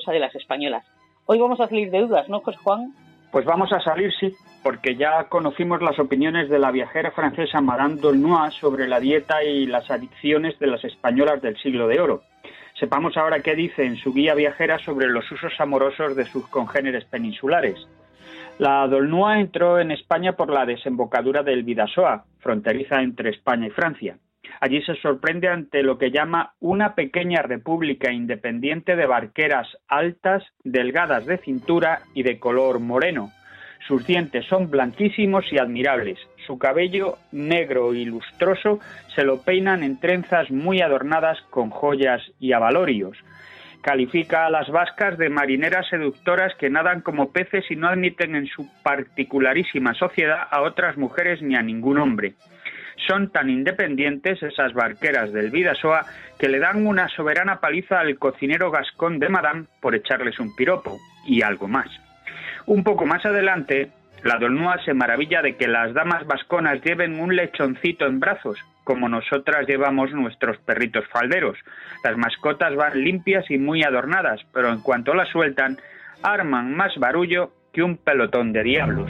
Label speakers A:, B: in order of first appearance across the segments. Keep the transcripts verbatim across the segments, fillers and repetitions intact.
A: esposa de las españolas. Hoy vamos a salir de dudas, ¿no, José Juan?
B: Pues vamos a salir, sí, porque ya conocimos las opiniones de la viajera francesa Madame d'Aulnois sobre la dieta y las adicciones de las españolas del siglo de oro. Sepamos ahora qué dice en su guía viajera sobre los usos amorosos de sus congéneres peninsulares. La d'Aulnois entró en España por la desembocadura del Bidasoa, fronteriza entre España y Francia. Allí se sorprende ante lo que llama una pequeña república independiente de barqueras altas, delgadas de cintura y de color moreno. Sus dientes son blanquísimos y admirables. Su cabello, negro y lustroso, se lo peinan en trenzas muy adornadas con joyas y abalorios. Califica a las vascas de marineras seductoras que nadan como peces y no admiten en su particularísima sociedad a otras mujeres ni a ningún hombre. Son tan independientes esas barqueras del Bidasoa que le dan una soberana paliza al cocinero gascón de Madame por echarles un piropo, y algo más. Un poco más adelante, la d'Aulnois se maravilla de que las damas vasconas lleven un lechoncito en brazos, como nosotras llevamos nuestros perritos falderos. Las mascotas van limpias y muy adornadas, pero en cuanto las sueltan, arman más barullo que un pelotón de diablos.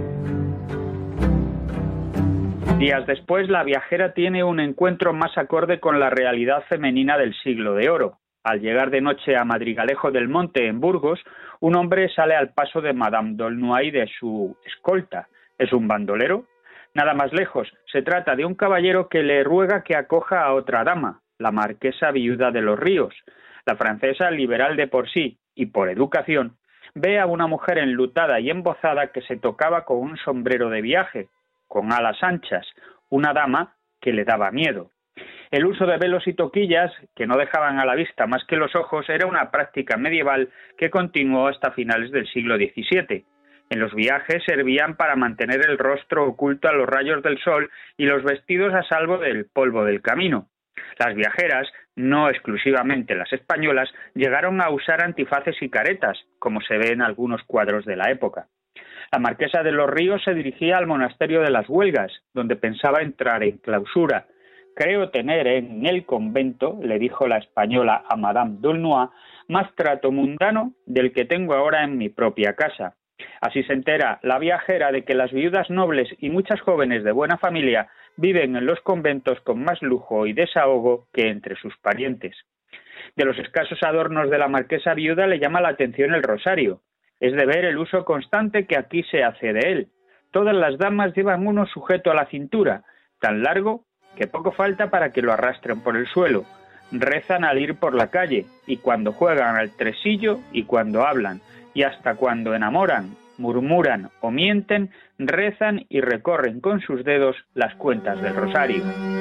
B: Días después, la viajera tiene un encuentro más acorde con la realidad femenina del siglo de oro. Al llegar de noche a Madrigalejo del Monte, en Burgos, un hombre sale al paso de Madame d'Aulnois y de su escolta. ¿Es un bandolero? Nada más lejos, se trata de un caballero que le ruega que acoja a otra dama, la marquesa viuda de los Ríos. La francesa, liberal de por sí y por educación, ve a una mujer enlutada y embozada que se tocaba con un sombrero de viaje, con alas anchas, una dama que le daba miedo. El uso de velos y toquillas, que no dejaban a la vista más que los ojos, era una práctica medieval que continuó hasta finales del siglo diecisiete. En los viajes servían para mantener el rostro oculto a los rayos del sol y los vestidos a salvo del polvo del camino. Las viajeras, no exclusivamente las españolas, llegaron a usar antifaces y caretas, como se ve en algunos cuadros de la época. La marquesa de los Ríos se dirigía al monasterio de las Huelgas, donde pensaba entrar en clausura. «Creo tener en el convento», le dijo la española a Madame d'Aulnois, «más trato mundano del que tengo ahora en mi propia casa». Así se entera la viajera de que las viudas nobles y muchas jóvenes de buena familia viven en los conventos con más lujo y desahogo que entre sus parientes. De los escasos adornos de la marquesa viuda le llama la atención el rosario. Es de ver el uso constante que aquí se hace de él. Todas las damas llevan uno sujeto a la cintura, tan largo que poco falta para que lo arrastren por el suelo. Rezan al ir por la calle, y cuando juegan al tresillo, y cuando hablan, y hasta cuando enamoran, murmuran o mienten, rezan y recorren con sus dedos las cuentas del rosario.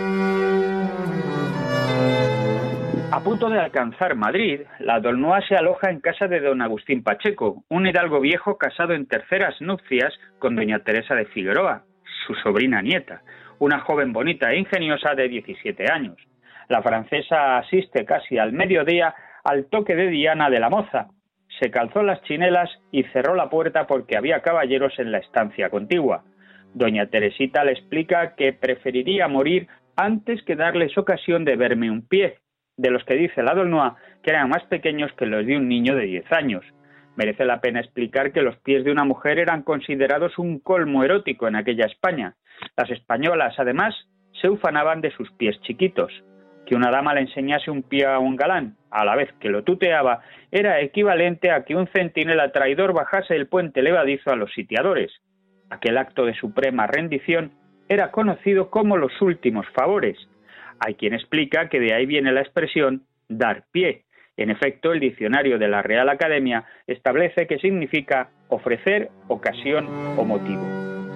B: A punto de alcanzar Madrid, la d'Aulnois se aloja en casa de don Agustín Pacheco, un hidalgo viejo casado en terceras nupcias con doña Teresa de Figueroa, su sobrina nieta, una joven bonita e ingeniosa de diecisiete años. La francesa asiste casi al mediodía al toque de Diana de la moza. Se calzó las chinelas y cerró la puerta porque había caballeros en la estancia contigua. Doña Teresita le explica que preferiría morir antes que darles ocasión de verme un pie, de los que dice la d'Aulnois que eran más pequeños que los de un niño de diez años. Merece la pena explicar que los pies de una mujer eran considerados un colmo erótico en aquella España. Las españolas, además, se ufanaban de sus pies chiquitos. Que una dama le enseñase un pie a un galán, a la vez que lo tuteaba, era equivalente a que un centinela traidor bajase el puente levadizo a los sitiadores. Aquel acto de suprema rendición era conocido como los últimos favores. Hay quien explica que de ahí viene la expresión dar pie. En efecto, el diccionario de la Real Academia establece que significa ofrecer, ocasión o motivo.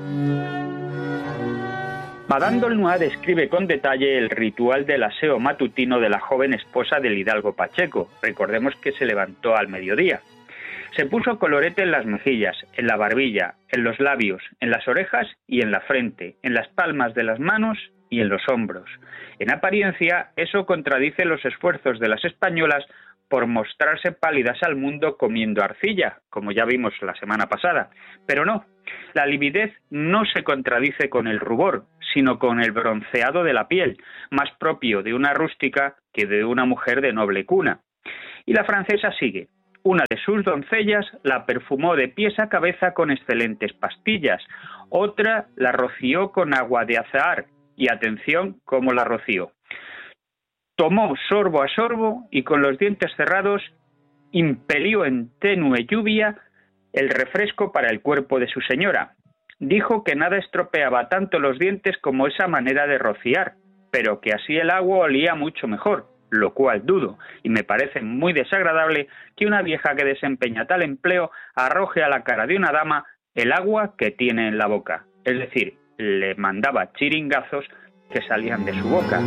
B: Madame d'Aulnois describe con detalle el ritual del aseo matutino de la joven esposa del hidalgo Pacheco. Recordemos que se levantó al mediodía. Se puso colorete en las mejillas, en la barbilla, en los labios, en las orejas y en la frente, en las palmas de las manos y en los hombros. En apariencia, eso contradice los esfuerzos de las españolas por mostrarse pálidas al mundo comiendo arcilla, como ya vimos la semana pasada. Pero no, la lividez no se contradice con el rubor, sino con el bronceado de la piel, más propio de una rústica que de una mujer de noble cuna. Y la francesa sigue. Una de sus doncellas la perfumó de pies a cabeza con excelentes pastillas, otra la roció con agua de azahar, y atención cómo la roció. Tomó sorbo a sorbo y con los dientes cerrados impelió en tenue lluvia el refresco para el cuerpo de su señora. Dijo que nada estropeaba tanto los dientes como esa manera de rociar, pero que así el agua olía mucho mejor, lo cual dudo, y me parece muy desagradable que una vieja que desempeña tal empleo arroje a la cara de una dama el agua que tiene en la boca. Es decir, le mandaba chiringazos que salían de su boca.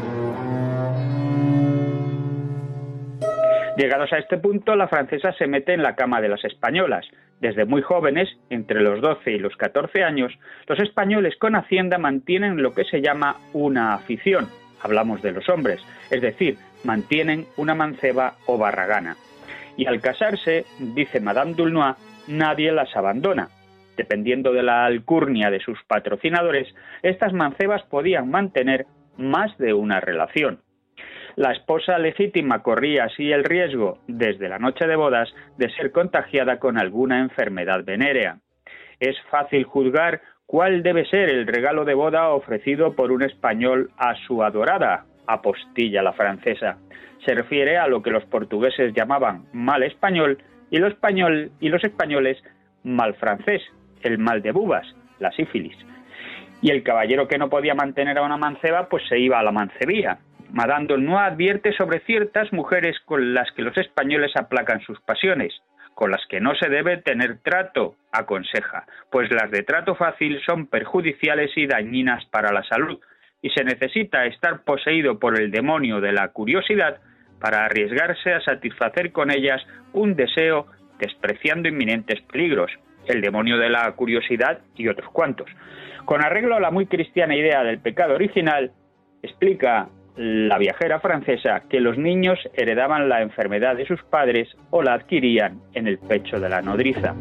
B: Llegados a este punto, la francesa se mete en la cama de las españolas. Desde muy jóvenes, entre los doce y los catorce años, los españoles con Hacienda mantienen lo que se llama una afición. Hablamos de los hombres, es decir, mantienen una manceba o barragana. Y al casarse, dice Madame d'Aulnoy, nadie las abandona. Dependiendo de la alcurnia de sus patrocinadores, estas mancebas podían mantener más de una relación. La esposa legítima corría así el riesgo, desde la noche de bodas, de ser contagiada con alguna enfermedad venérea. Es fácil juzgar cuál debe ser el regalo de boda ofrecido por un español a su adorada, apostilla la francesa. Se refiere a lo que los portugueses llamaban mal español y los, español, y los españoles mal francés, el mal de bubas, la sífilis. Y el caballero que no podía mantener a una manceba, pues se iba a la mancebía. Madame d'Aulnoy advierte sobre ciertas mujeres con las que los españoles aplacan sus pasiones, con las que no se debe tener trato, aconseja, pues las de trato fácil son perjudiciales y dañinas para la salud, y se necesita estar poseído por el demonio de la curiosidad para arriesgarse a satisfacer con ellas un deseo despreciando inminentes peligros, el demonio de la curiosidad y otros cuantos. Con arreglo a la muy cristiana idea del pecado original, explica la viajera francesa que los niños heredaban la enfermedad de sus padres o la adquirían en el pecho de la nodriza.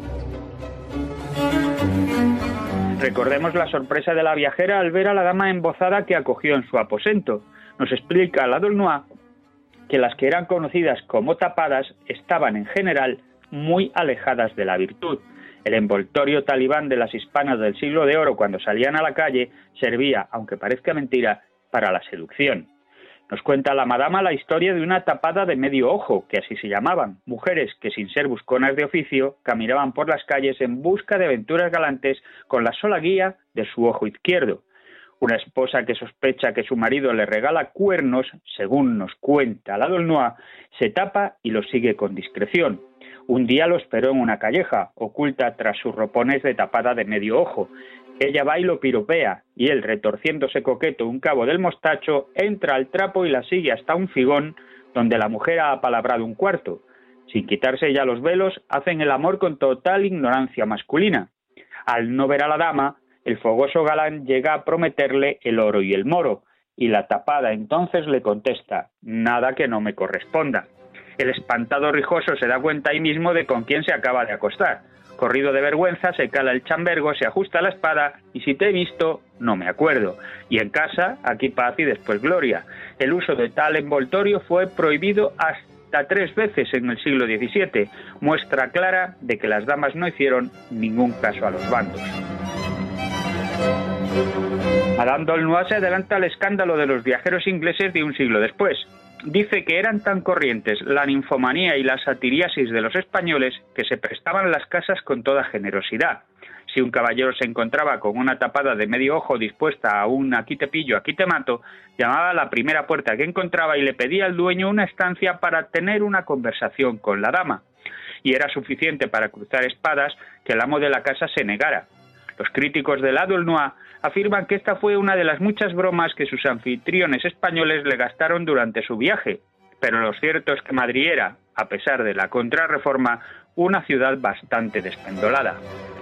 B: Recordemos la sorpresa de la viajera al ver a la dama embozada que acogió en su aposento. Nos explica la d'Aulnoy que las que eran conocidas como tapadas estaban en general muy alejadas de la virtud. El envoltorio talibán de las hispanas del siglo de oro cuando salían a la calle servía, aunque parezca mentira, para la seducción. Nos cuenta la madama la historia de una tapada de medio ojo, que así se llamaban, mujeres que sin ser busconas de oficio caminaban por las calles en busca de aventuras galantes con la sola guía de su ojo izquierdo. Una esposa que sospecha que su marido le regala cuernos, según nos cuenta la d'Aulnoy, se tapa y lo sigue con discreción. Un día lo esperó en una calleja, oculta tras sus ropones de tapada de medio ojo. Ella va y lo piropea, y él, retorciéndose coqueto un cabo del mostacho, entra al trapo y la sigue hasta un figón, donde la mujer ha apalabrado un cuarto. Sin quitarse ya los velos, hacen el amor con total ignorancia masculina. Al no ver a la dama, el fogoso galán llega a prometerle el oro y el moro, y la tapada entonces le contesta, nada que no me corresponda. El espantado rijoso se da cuenta ahí mismo de con quién se acaba de acostar. Corrido de vergüenza, se cala el chambergo, se ajusta la espada, y si te he visto, no me acuerdo. Y en casa, aquí paz y después gloria. El uso de tal envoltorio fue prohibido hasta tres veces en el siglo diecisiete, muestra clara de que las damas no hicieron ningún caso a los bandos. Madame d'Aulnoy se adelanta al escándalo de los viajeros ingleses de un siglo después. Dice que eran tan corrientes la ninfomanía y la satiriasis de los españoles que se prestaban las casas con toda generosidad. Si un caballero se encontraba con una tapada de medio ojo dispuesta a un aquí te pillo, aquí te mato, llamaba a la primera puerta que encontraba y le pedía al dueño una estancia para tener una conversación con la dama. Y era suficiente para cruzar espadas que el amo de la casa se negara. Los críticos de la d'Aulnoy afirman que esta fue una de las muchas bromas que sus anfitriones españoles le gastaron durante su viaje, pero lo cierto es que Madrid era, a pesar de la contrarreforma, una ciudad bastante despendolada.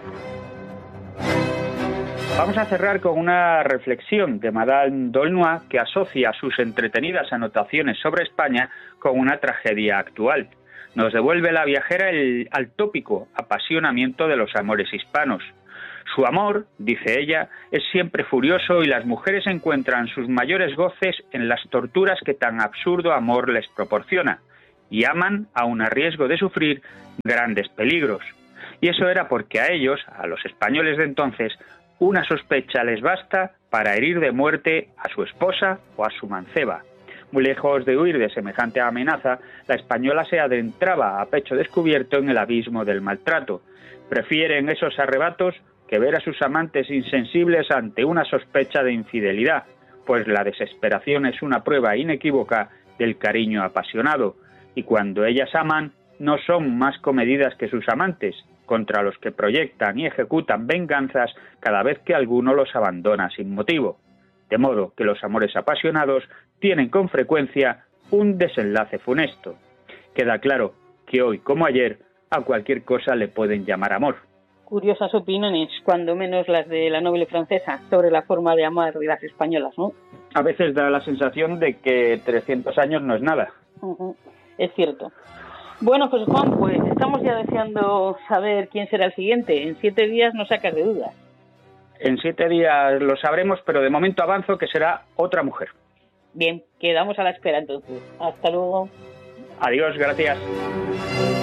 B: Vamos a cerrar con una reflexión de Madame d'Aulnoy que asocia sus entretenidas anotaciones sobre España con una tragedia actual. Nos devuelve la viajera el, al tópico apasionamiento de los amores hispanos. Su amor, dice ella, es siempre furioso y las mujeres encuentran sus mayores goces en las torturas que tan absurdo amor les proporciona. y aman aun a riesgo de sufrir grandes peligros. Y eso era porque a ellos, a los españoles de entonces, una sospecha les basta para herir de muerte a su esposa o a su manceba. Muy lejos de huir de semejante amenaza, la española se adentraba a pecho descubierto en el abismo del maltrato. Prefieren esos arrebatos que ver a sus amantes insensibles ante una sospecha de infidelidad, pues la desesperación es una prueba inequívoca del cariño apasionado, y cuando ellas aman, no son más comedidas que sus amantes, contra los que proyectan y ejecutan venganzas cada vez que alguno los abandona sin motivo. De modo que los amores apasionados tienen con frecuencia un desenlace funesto. Queda claro que hoy, como ayer, a cualquier cosa le pueden llamar amor.
A: Curiosas opiniones, cuando menos las de la noble francesa, sobre la forma de amar de las españolas, ¿no?
B: A veces da la sensación de que trescientos años no es nada.
A: Uh-huh. Es cierto. Bueno, José Juan, pues estamos ya deseando saber quién será el siguiente. En siete días nos sacas de dudas.
B: En siete días lo sabremos, pero de momento avanzo que será otra mujer.
A: Bien, quedamos a la espera entonces. Hasta luego.
B: Adiós, gracias.